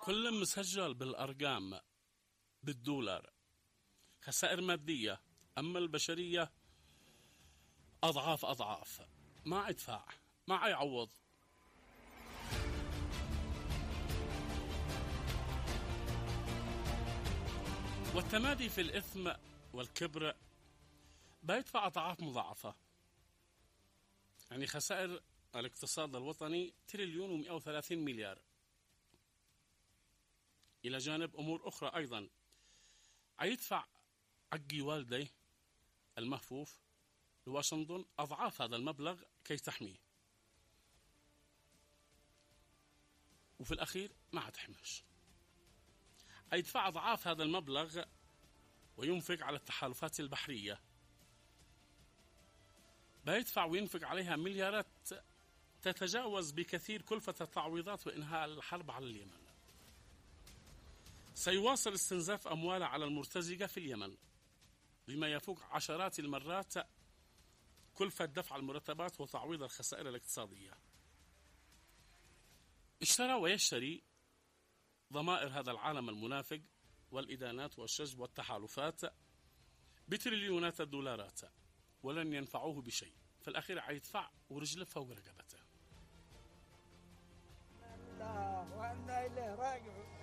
كل مسجل بالأرقام بالدولار، خسائر مادية. أما البشرية أضعاف أضعاف، ما يدفع ما يعوض. والتمادي في الإثم والكبر بيدفع أضعاف مضاعفة. يعني خسائر الاقتصاد الوطني 1,130,000,000,000، إلى جانب أمور أخرى أيضا. يدفع عقي والدي المهفوف لواشنطن أضعاف هذا المبلغ كي تحميه، وفي الأخير ما تحميش. يدفع أضعاف هذا المبلغ وينفق على التحالفات البحرية، بيدفع وينفق عليها مليارات تتجاوز بكثير كلفة التعويضات وإنهاء الحرب على اليمن. سيواصل استنزاف أمواله على المرتزقة في اليمن بما يفوق عشرات المرات كلفة دفع المرتبات وتعويض الخسائر الاقتصادية. اشترى ويشتري ضمائر هذا العالم المنافق والإدانات والشجب والتحالفات بتريليونات الدولارات، ولن ينفعوه بشيء. في الأخير يدفع ورجله فوق رقبته. الله وإنا إليه راجعون.